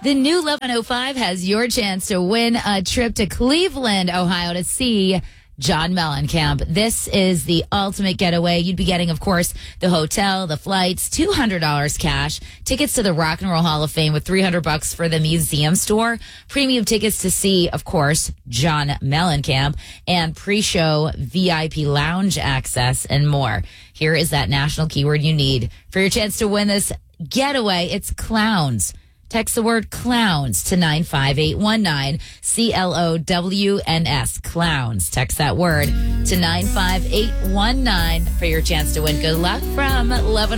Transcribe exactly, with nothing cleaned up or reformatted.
The new eleven oh five has your chance to win a trip to Cleveland, Ohio to see John Mellencamp. This is the ultimate getaway. You'd be getting, of course, the hotel, the flights, two hundred dollars cash, tickets to the Rock and Roll Hall of Fame with three hundred bucks for the museum store, premium tickets to see, of course, John Mellencamp, and pre-show V I P lounge access and more. Here is that national keyword you need for your chance to win this getaway. It's clowns. Text the word clowns to nine five eight one nine, C L O W N S, clowns. Text that word to nine five eight one nine for your chance to win. Good luck from eleven